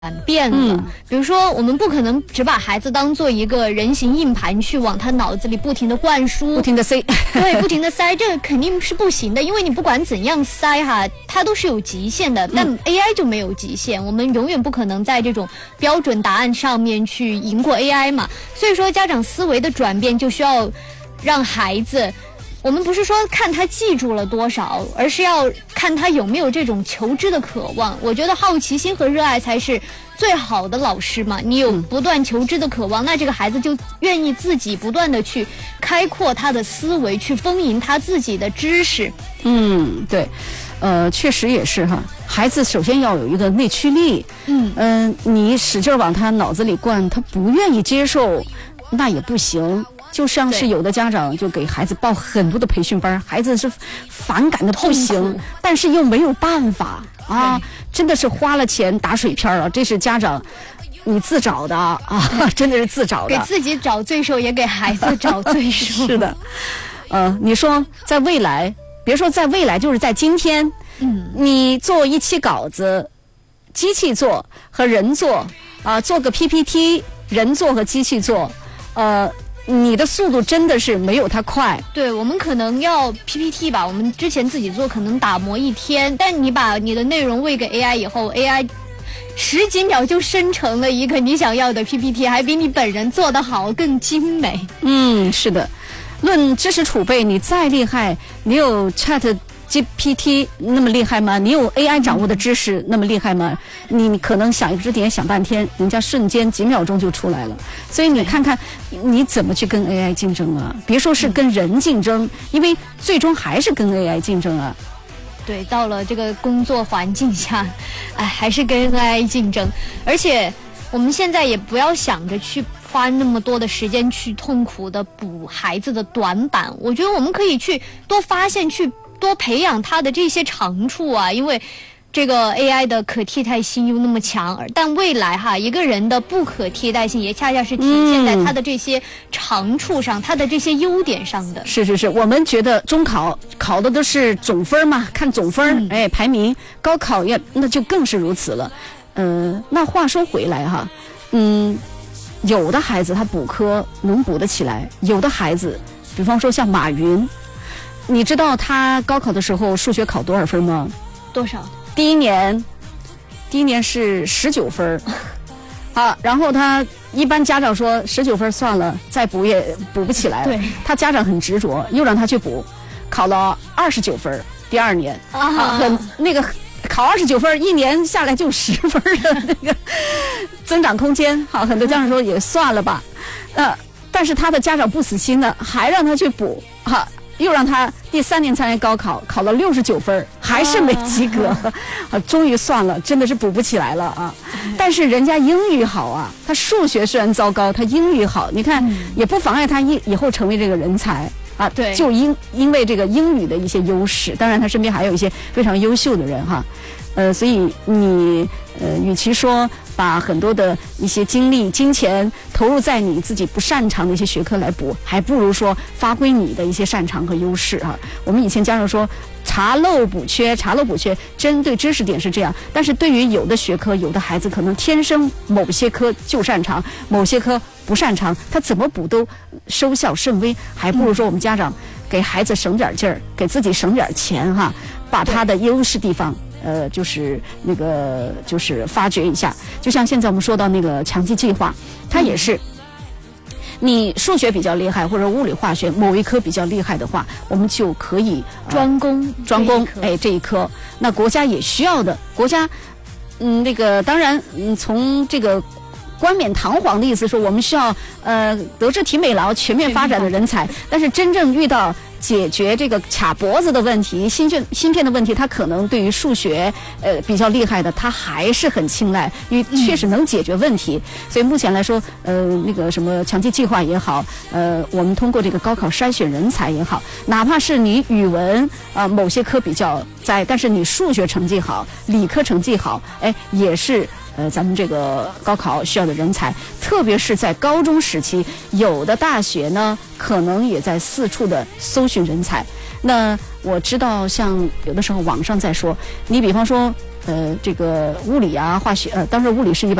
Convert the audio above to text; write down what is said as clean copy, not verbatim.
变了。比如说，我们不可能只把孩子当做一个人形硬盘去往他脑子里不停的灌输， 不停的塞， 对，不停的塞，这个肯定是不行的，因为你不管怎样塞哈，它都是有极限的。但 AI 就没有极限，我们永远不可能在这种标准答案上面去赢过 AI 嘛。所以说，家长思维的转变就需要让孩子。我们不是说看他记住了多少，而是要看他有没有这种求知的渴望。我觉得好奇心和热爱才是最好的老师嘛。你有不断求知的渴望，那这个孩子就愿意自己不断的去开阔他的思维，去丰盈他自己的知识。 对，确实也是哈。孩子首先要有一个内驱力。你使劲往他脑子里灌，他不愿意接受，那也不行。就像是有的家长就给孩子报很多的培训班，孩子是反感的不行，但是又没有办法啊，真的是花了钱打水漂了。这是家长你自找的啊，真的是自找的， 给自己找罪受，也给孩子找罪受。 是的，你说在未来，别说在未来，就是在今天，你做一期稿子，机器做和人做做个 PPT， 人做和机器做，你的速度真的是没有它快。 对，我们可能要 PPT 吧，我们之前自己做可能打磨一天，但你把你的内容喂给 AI 以后， AI 10几秒就生成了一个你想要的 PPT， 还比你本人做得好，更精美。 是的。论知识储备，你再厉害，你有 ChatGPT 那么厉害吗？你有 AI 掌握的知识那么厉害吗？你可能想一个点想半天，人家瞬间几秒钟就出来了。所以你看看你怎么去跟 AI 竞争啊？别说是跟人竞争，因为最终还是跟 AI 竞争啊。 对，到了这个工作环境下，还是跟 AI 竞争。而且我们现在也不要想着去花那么多的时间去痛苦的补孩子的短板，我觉得我们可以去多发现，去多培养他的这些长处啊，因为这个 AI 的可替代性又那么强，但未来一个人的不可替代性也恰恰是体现在他的这些长处上，他的这些优点上的。 是，我们觉得中考考的都是总分嘛，看总分，排名，高考那就更是如此了。那话说回来有的孩子他补科能补得起来，有的孩子，比方说像马云，你知道他高考的时候数学考多少分吗？ 多少？ 第一年是19分然后他一般家长说19分算了，再补也补不起来了。对，他家长很执着，又让他去补，考了29分，第二年很那个考29分，一年下来就10分的那个增长空间。很多家长说也算了吧，但是他的家长不死心的，还让他去补又让他第3年参加高考，考了69分，还是没及格，终于算了，真的是补不起来了啊！但是人家英语好啊，他数学虽然糟糕，他英语好，你看也不妨碍他以后成为这个人才对， 就因为这个英语的一些优势，当然他身边还有一些非常优秀的人所以你与其说把很多的一些精力、金钱投入在你自己不擅长的一些学科来补，还不如说发挥你的一些擅长和优势我们以前家长说查漏补缺，针对知识点是这样，但是对于有的学科，有的孩子可能天生某些科就擅长，某些科不擅长，他怎么补都收效甚微，还不如说我们家长给孩子省点劲儿，给自己省点钱把他的优势地方就是发掘一下。就像现在我们说到那个强基计划，它也是你数学比较厉害，或者物理化学某一科比较厉害的话，我们就可以专攻这一科。那国家也需要的，国家当然从这个冠冕堂皇的意思说，我们需要德智体美劳全面发展的人才，但是真正遇到解决这个卡脖子的问题、芯片的问题，他可能对于数学比较厉害的，他还是很青睐，因为确实能解决问题。所以目前来说，那个什么强基计划也好，我们通过这个高考筛选人才也好，哪怕是你语文某些科比较在，但是你数学成绩好、理科成绩好，也是咱们这个高考需要的人才。特别是在高中时期，有的大学呢可能也在四处的搜寻人才。那我知道像有的时候网上在说，你比方说这个物理啊、化学，当时物理是100